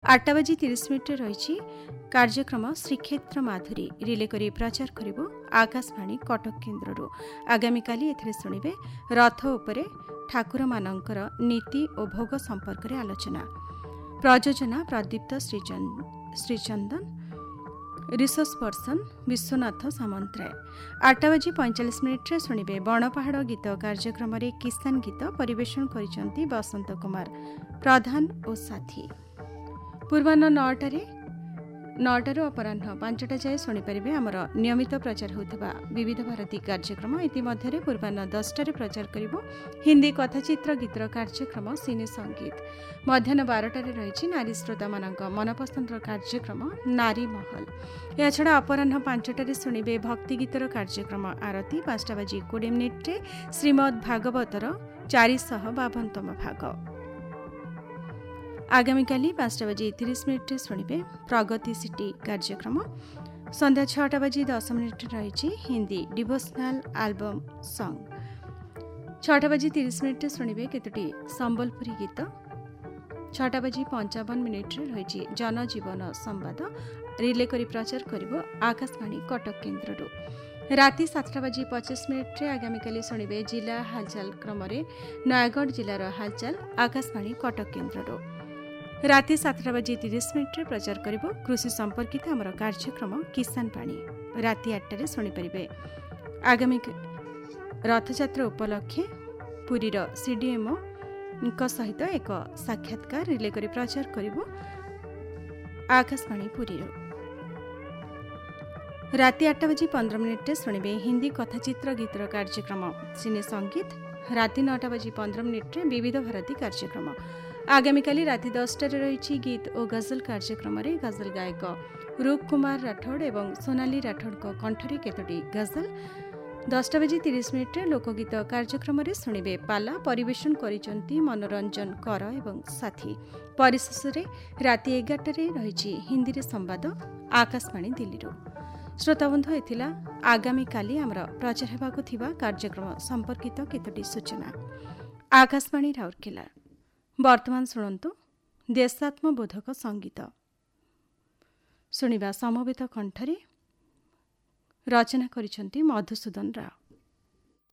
8:30 रही कार्यक्रम श्रीक्षेत्र माधुरी रिले करी प्रचार करिबो आकाशवाणी कटक केन्द्रରୁ। आगामी काली एथिरे सुनिबे रथ उपरे ठाकुर मानकर नीति और भोग संपर्क रे आलोचना। प्रयोजना प्रदीप्त श्रीचंदन, रिसोर्स पर्सन विश्वनाथ सामंतराय। 8:45 शुणिबे बणपहाड़ गीत कार्यक्रम रे किसान गीत परिवेषण करिसंती बसंत कुमार प्रधान और साथी। पूर्वाह्न 9 अपराह्न 5टा जाए शुणिपारे आमर नियमित प्रचार होता विविध भारती कार्यक्रम। इतिमध्य पूर्वाह्न 10टार प्रचार करिबो हिंदी कथाचित्र गीतर कार्यक्रम सिने संगीत। मध्याह्न 12टार रही नारी श्रोता मानक मनपसंदर कार्यक्रम नारी महल। या छड़ा अपराह्न 5टार शुणिबे भक्ति गीतर कार्यक्रम आरती। 5:20 श्रीमद् भागवतर 452तम भाग। आगामी काली 5:30 शुणिबे प्रगति सिटी कार्यक्रम। संध्या 6:10 रही Hindi devotional album song. 6:30 शुणिबे केतोटी Sambalpuri गीत। 6:55 रही जनजीवन संवाद रिले करी प्रचार करिबो आकाशवाणी कटक केन्द्रରୁ। राति 7:25 आगामी काली शुणिबे जिला हालचाल क्रम नयागढ़ जिलार हालचाल आकाशवाणी कटक केन्द्रରୁ। राति 7:30 प्रचार करिबो कृषि संपर्कित आमर कार्यक्रम किसान पाणी। राति 8टारे शुणिपारे आगामी रथयात्रा उपलक्षे पुरीर सीडीएमओ सहित एक साक्षात्कार रिले करी प्रचार करिबो आकाशवाणी पुरीରୁ। राति 8:15 शुणिबे हिंदी कथाचित्र गीतर कार्यक्रम सिने संगीत। राति 9:15 विविध भारती कार्यक्रम। आगामी काली राति 10टार रही गीत और गजल कार्यक्रम रे गजल गायक रूप कुमार राठौड़ एवं सोनाली राठौड़ कंठरे केतोटी गजल। 10:30 लोकगीत कार्यक्रम रे शुणिबे पाला परिवेषण करिसंती मनोरंजन कर एवं साथी। परिशेष राति 11टार रही हिंदी रे संवाद आकाशवाणी दिल्ली। श्रोताबंधु एथिला आगामी काली आमर प्रचार हेबाकु थिबा कार्यक्रम संपर्कित केतोटी सूचना। आकाशवाणी राउरकेला। वर्तमान शुणन्तु देशात्मबोधक संगीत। शुणिबा समवेत कंठरे रचना करिसंती मधुसूदन राव।